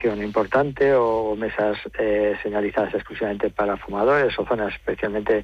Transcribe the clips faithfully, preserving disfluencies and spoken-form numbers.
importante o mesas eh, señalizadas exclusivamente para fumadores o zonas especialmente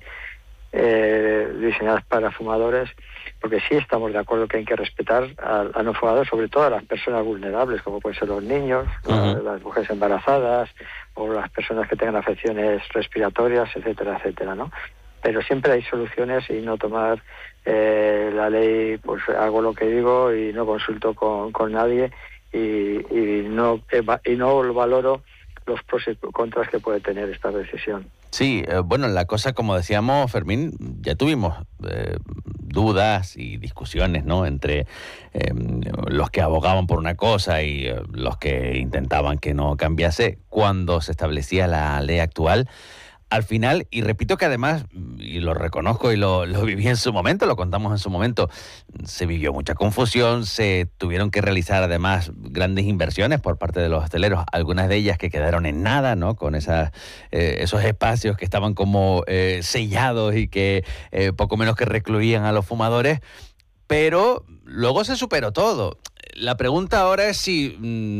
eh, diseñadas para fumadores, porque sí estamos de acuerdo que hay que respetar a, a no fumadores, sobre todo a las personas vulnerables, como pueden ser los niños, uh-huh. la, las mujeres embarazadas o las personas que tengan afecciones respiratorias, etcétera, etcétera, ¿no? Pero siempre hay soluciones y no tomar eh, la ley, pues hago lo que digo y no consulto con, con nadie y, y no y no valoro los pros y contras que puede tener esta decisión. Sí, eh, bueno, la cosa, como decíamos, Fermín, ya tuvimos eh, dudas y discusiones, ¿no?, entre eh, los que abogaban por una cosa y eh, los que intentaban que no cambiase cuando se establecía la ley actual. Al final, y repito que además, y lo reconozco y lo, lo viví en su momento, lo contamos en su momento, se vivió mucha confusión, se tuvieron que realizar además grandes inversiones por parte de los hosteleros, algunas de ellas que quedaron en nada, ¿no?, con esas, eh, esos espacios que estaban como eh, sellados y que eh, poco menos que recluían a los fumadores, pero luego se superó todo. La pregunta ahora es si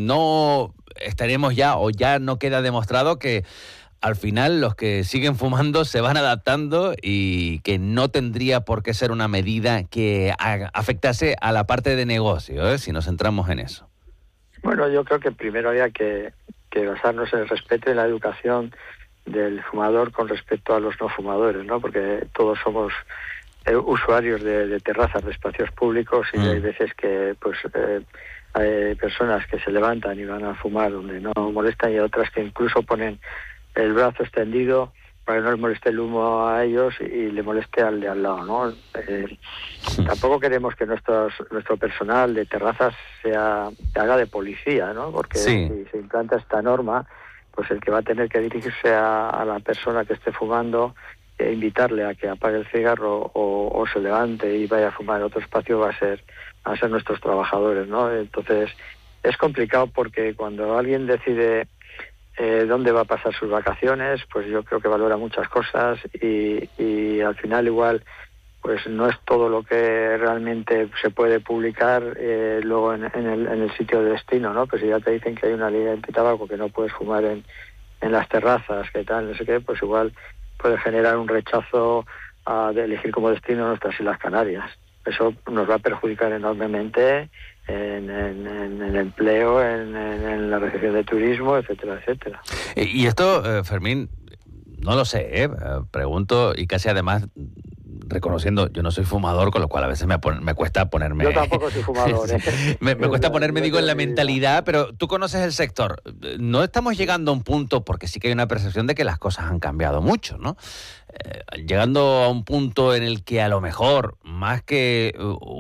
no estaremos ya, o ya no queda demostrado que al final los que siguen fumando se van adaptando y que no tendría por qué ser una medida que afectase a la parte de negocio, ¿eh?, si nos centramos en eso. Bueno, yo creo que primero había que, que basarnos en el respeto y en la educación del fumador con respecto a los no fumadores, ¿no? Porque todos somos eh, usuarios de, de terrazas, de espacios públicos y mm. hay veces que pues eh, hay personas que se levantan y van a fumar donde no molestan y otras que incluso ponen el brazo extendido para que no les moleste el humo a ellos y le moleste al de al lado, ¿no? Eh, tampoco queremos que nuestros, nuestro personal de terrazas sea haga de policía, ¿no? Porque sí. si se implanta esta norma, pues el que va a tener que dirigirse a, a la persona que esté fumando e invitarle a que apague el cigarro o, o se levante y vaya a fumar en otro espacio va a ser van a ser nuestros trabajadores, ¿no? Entonces es complicado porque cuando alguien decide Eh, dónde va a pasar sus vacaciones, pues yo creo que valora muchas cosas y, y al final igual pues no es todo lo que realmente se puede publicar eh, luego en, en, el, en el sitio de destino, ¿no? Pues si ya te dicen que hay una ley antitabaco que no puedes fumar en, en las terrazas, que tal, no sé qué, pues igual puede generar un rechazo a, de elegir como destino nuestras Islas Canarias. Eso nos va a perjudicar enormemente en, en, en el empleo, en, en, en la recepción de turismo, etcétera, etcétera. Y esto, eh, Fermín, no lo sé, ¿eh? Pregunto, y casi además reconociendo, yo no soy fumador, con lo cual a veces me, me cuesta ponerme... Yo tampoco soy fumador, ¿eh? me, me cuesta ponerme, digo, en la mentalidad, pero tú conoces el sector. No estamos llegando a un punto, porque sí que hay una percepción de que las cosas han cambiado mucho, ¿no? Eh, llegando a un punto en el que a lo mejor, más que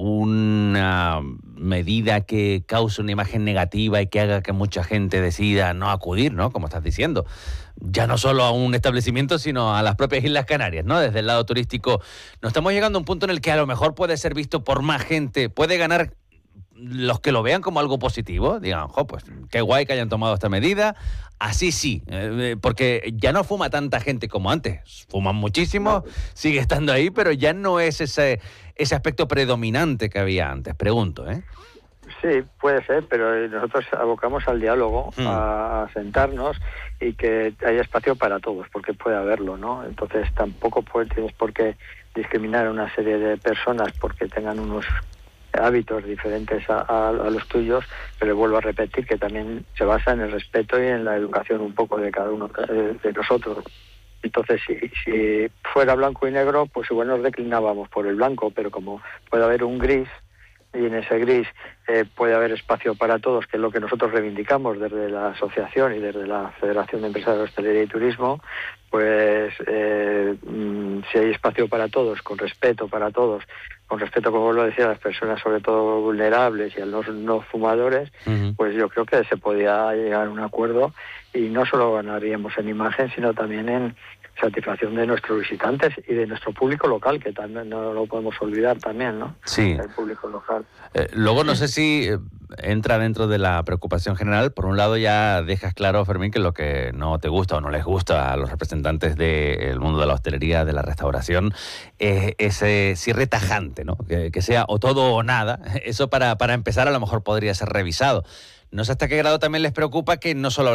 una medida que cause una imagen negativa y que haga que mucha gente decida no acudir, ¿no?, como estás diciendo, ya no solo a un establecimiento, sino a las propias Islas Canarias, ¿no?, desde el lado turístico, nos estamos llegando a un punto en el que a lo mejor puede ser visto por más gente, puede ganar los que lo vean como algo positivo, digan, jo, pues qué guay que hayan tomado esta medida, así sí, eh, porque ya no fuma tanta gente como antes, fuman muchísimo, no. Sigue estando ahí, pero ya no es ese, ese aspecto predominante que había antes, pregunto, ¿eh? Sí, puede ser, pero nosotros abocamos al diálogo, hmm. a sentarnos y que haya espacio para todos, porque puede haberlo, ¿no? Entonces tampoco puedes, tienes por qué discriminar a una serie de personas porque tengan unos hábitos diferentes a, a, a los tuyos, pero vuelvo a repetir que también se basa en el respeto y en la educación un poco de cada uno de, de nosotros. Entonces, si, si fuera blanco y negro, pues igual nos declinábamos por el blanco, pero como puede haber un gris, y en ese gris eh, puede haber espacio para todos, que es lo que nosotros reivindicamos desde la asociación y desde la Federación de Empresarios de Hostelería y Turismo, pues eh, si hay espacio para todos, con respeto para todos, con respeto, como lo decía, a las personas sobre todo vulnerables y a los no fumadores, uh-huh. pues yo creo que se podía llegar a un acuerdo y no solo ganaríamos en imagen, sino también en satisfacción de nuestros visitantes y de nuestro público local, que también no lo podemos olvidar también, ¿no? Sí. El público local. Eh, luego no sé si entra dentro de la preocupación general. Por un lado ya dejas claro, Fermín, que lo que no te gusta o no les gusta a los representantes del mundo de la hostelería, de la restauración, es ese cierre tajante, ¿no? Que, que sea o todo o nada. Eso para, para empezar a lo mejor podría ser revisado. No sé hasta qué grado también les preocupa que no solo